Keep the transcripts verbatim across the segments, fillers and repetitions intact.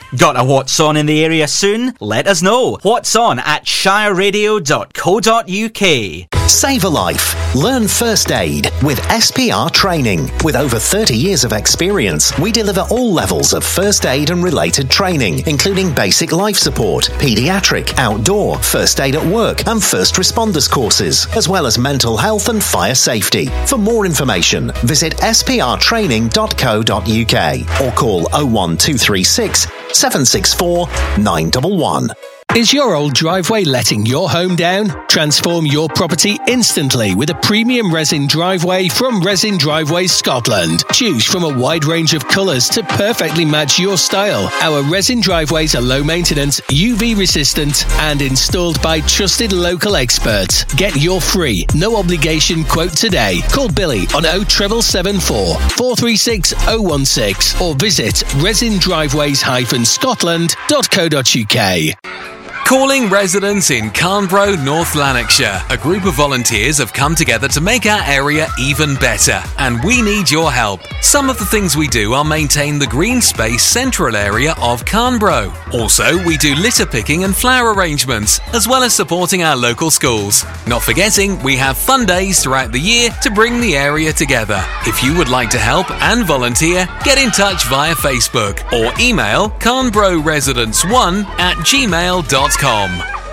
Got a What's On in the area soon? Let us know. What's on at shire radio dot co dot uk. Save a life. Learn first aid with S P R Training. With over thirty years of experience, we deliver all levels of first aid and related training, including basic life support, paediatric, outdoor, first aid at work, and first responders courses, as well as mental health and fire safety. For more information, visit s p r training dot co dot uk or call oh one two three six, seven six four, nine one one. Is your old driveway letting your home down? Transform your property instantly with a premium resin driveway from Resin Driveways Scotland. Choose from a wide range of colours to perfectly match your style. Our resin driveways are low maintenance, U V resistant, and installed by trusted local experts. Get your free, no obligation quote today. Call Billy on oh seven seven four, four three six, oh one six or visit resin driveways dash scotland dot co dot uk. Calling residents in Carnbro, North Lanarkshire. A group of volunteers have come together to make our area even better, and we need your help. Some of the things we do are maintain the green space central area of Carnbro. Also, we do litter picking and flower arrangements, as well as supporting our local schools. Not forgetting, we have fun days throughout the year to bring the area together. If you would like to help and volunteer, get in touch via Facebook or email carnbroresidents one at gmail dot com.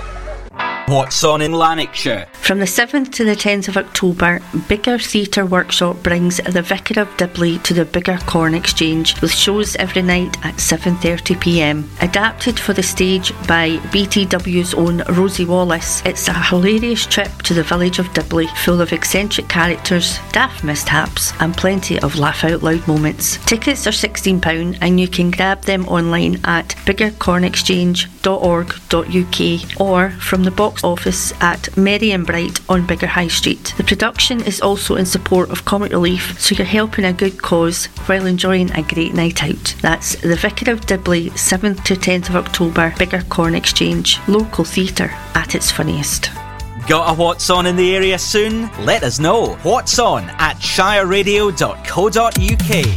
What's on in Lanarkshire? From the seventh to the tenth of October, Biggar Theatre Workshop brings The Vicar of Dibley to the Biggar Corn Exchange with shows every night at seven thirty p m. Adapted for the stage by B T W's own Rosie Wallace, it's a hilarious trip to the village of Dibley full of eccentric characters, daft mishaps and plenty of laugh-out-loud moments. Tickets are sixteen pounds and you can grab them online at biggar corn exchange dot org dot uk or from the box office at Merry and Bright on Biggar High Street. The production is also in support of Comic Relief, so you're helping a good cause while enjoying a great night out. That's The Vicar of Dibley, seventh to tenth of October, Biggar Corn Exchange. Local theatre at its funniest. Got a What's On in the area soon? Let us know. What's on at shire radio dot co dot uk.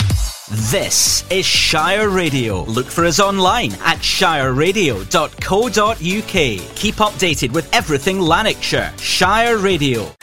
This is Shire Radio. Look for us online at shire radio dot co dot uk. Keep updated with everything Lanarkshire. Shire Radio.